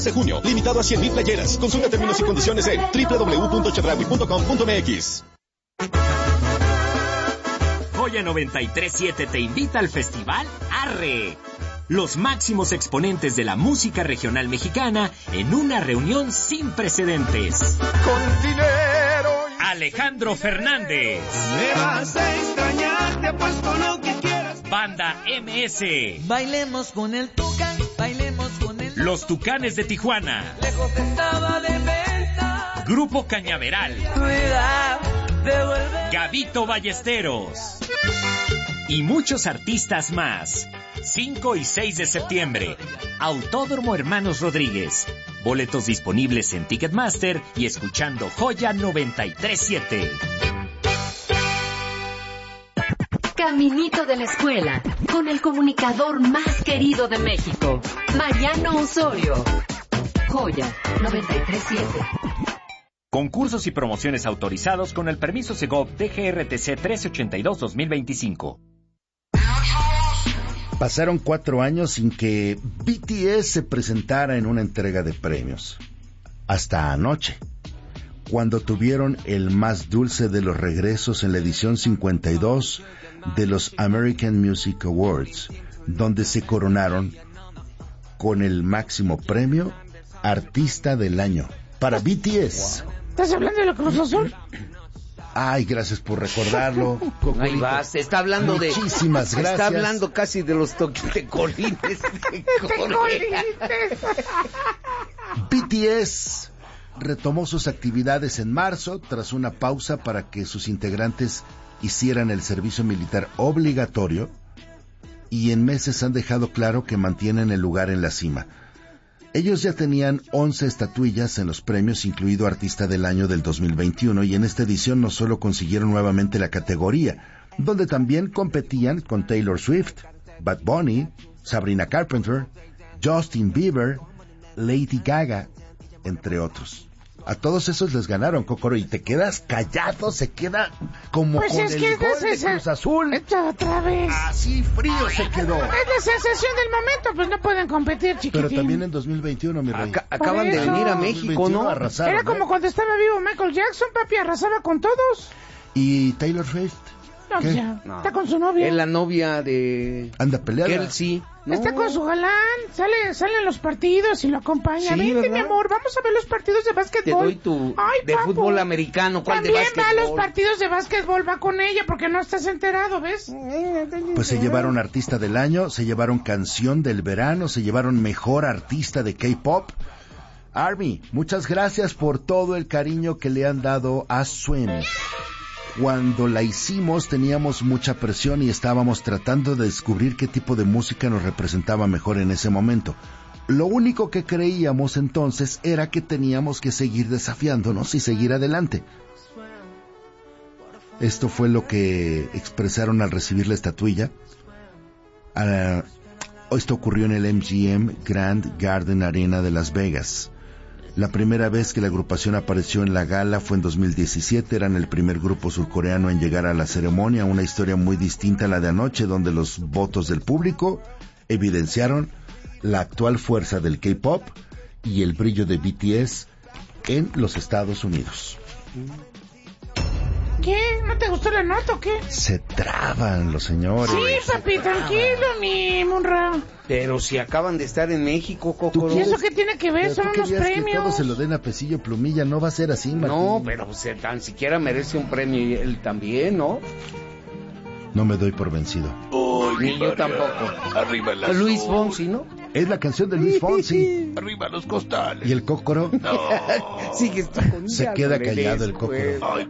De junio, limitado a 100,000 playeras. Consulta términos y condiciones en www.chedraui.com.mx. Joya 93.7 te invita al Festival Arre. Los máximos exponentes de la música regional mexicana en una reunión sin precedentes. Con dinero. Alejandro Fernández. Me vas a extrañar, te apuesto lo que quieras. Banda MS. Bailemos con el Tucán, bailemos con el... Los Tucanes de Tijuana. Lejos estaba de venta. Grupo Cañaveral. Cuidado, devuelve. Gabito Ballesteros. Y muchos artistas más. 5 y 6 de septiembre. Autódromo Hermanos Rodríguez. Boletos disponibles en Ticketmaster y escuchando Joya 93.7. Caminito de la escuela, con el comunicador más querido de México, Mariano Osorio. Joya 93.7. Concursos y promociones autorizados con el permiso Segov DGRTC 1382-2025. Pasaron 4 años sin que BTS se presentara en una entrega de premios. Hasta anoche, cuando tuvieron el más dulce de los regresos en la edición 52 de los American Music Awards, donde se coronaron con el máximo premio Artista del Año para BTS. ¿Estás hablando de la Cruz Azul? Ay, gracias por recordarlo. Ahí va, se está hablando de... Muchísimas gracias. Está hablando casi de los tecolines de Corea. BTS retomó sus actividades en marzo tras una pausa para que sus integrantes hicieran el servicio militar obligatorio, y en meses han dejado claro que mantienen el lugar en la cima. Ellos ya tenían 11 estatuillas en los premios, incluido Artista del Año del 2021, y en esta edición no solo consiguieron nuevamente la categoría, donde también competían con Taylor Swift, Bad Bunny, Sabrina Carpenter, Justin Bieber, Lady Gaga, entre otros. A todos esos les ganaron, Cocoro, y te quedas callado, se queda como pues con es el que gol de Cruz Azul. Otra vez. Así frío se quedó. Es la sensación del momento, pues no pueden competir, chiquitín. Pero también en 2021, mi rey. Acaban de venir a México, ¿no? Arrasaron, era como cuando estaba vivo Michael Jackson, papi, arrasaba con todos. ¿Y Taylor Swift? No, ¿Qué? ya, está con su novia. Es la novia de... Anda peleada. Kelsey. No. Está con su galán, sale en los partidos y lo acompaña. Sí, Vente, ¿verdad? mi amor, vamos a ver los partidos de básquetbol. Te doy tu... Ay, de papu. fútbol americano, ¿cuál también de básquetbol? va a los partidos de básquetbol, va con ella, porque no estás enterado, ¿ves? Pues se llevaron Artista del Año, se llevaron Canción del Verano, se llevaron Mejor Artista de K-Pop. Army, muchas gracias por todo el cariño que le han dado a Swim. Cuando la hicimos teníamos mucha presión y estábamos tratando de descubrir qué tipo de música nos representaba mejor en ese momento. Lo único que creíamos entonces era que teníamos que seguir desafiándonos y seguir adelante. Esto fue lo que expresaron al recibir la estatuilla. Esto ocurrió en el MGM Grand Garden Arena de Las Vegas. La primera vez que la agrupación apareció en la gala fue en 2017, eran el primer grupo surcoreano en llegar a la ceremonia, una historia muy distinta a la de anoche, donde los votos del público evidenciaron la actual fuerza del K-pop y el brillo de BTS en los Estados Unidos. ¿Qué? ¿No te gustó la nota o qué? Se traban los señores. Sí, papi, tranquilo, mi Munra. Pero si acaban de estar en México, Cocoro. ¿Y eso qué tiene que ver? Son unos premios. Que todos se lo den a Pesillo Plumilla, no va a ser así, Martín. No, pero tan siquiera merece un premio y él también, ¿no? No me doy por vencido. Ni yo tampoco. Arriba las Luis Fonsi, ¿no? Es la canción de Luis Fonsi. Arriba los costales. ¿Y el Cócoro? No. Sigue Se queda callado el Cócoro. Ay,